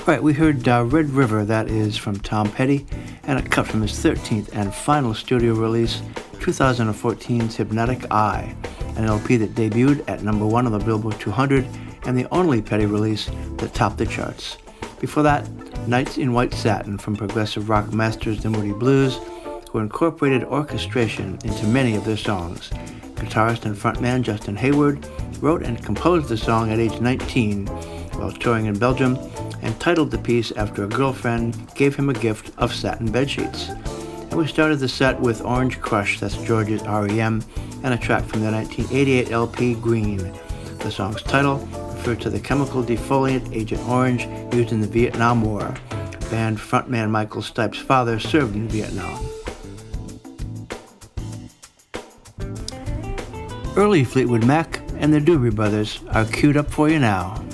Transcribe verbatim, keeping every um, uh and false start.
Right, we heard uh, Red River, that is from Tom Petty, and a cut from his thirteenth and final studio release, twenty fourteen's Hypnotic Eye, an L P that debuted at number one on the Billboard two hundred and the only Petty release that topped the charts. Before that, Nights in White Satin from progressive rock masters the Moody Blues, who incorporated orchestration into many of their songs. Guitarist and frontman Justin Hayward wrote and composed the song at age nineteen while touring in Belgium, and titled the piece after a girlfriend gave him a gift of satin bedsheets. And we started the set with Orange Crush, that's George's R E M, and a track from the nineteen eighty-eight L P Green. The song's title referred to the chemical defoliant Agent Orange used in the Vietnam War. Band frontman Michael Stipe's father served in Vietnam. Early Fleetwood Mac and the Doobie Brothers are queued up for you now.